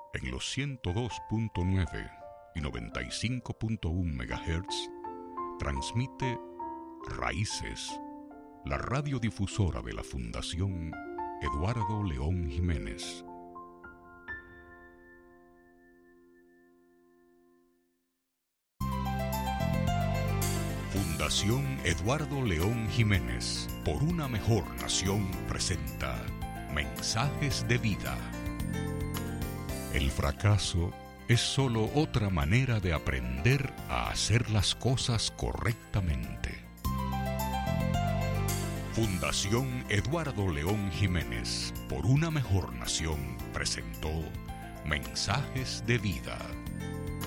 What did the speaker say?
En los 102.9 y 95.1 MHz transmite Raíces, la radiodifusora de la Fundación Eduardo León Jiménez. Fundación Eduardo León Jiménez, por una mejor nación, presenta Mensajes de Vida. El fracaso es solo otra manera de aprender a hacer las cosas correctamente. Fundación Eduardo León Jiménez, por una mejor nación, presentó Mensajes de Vida.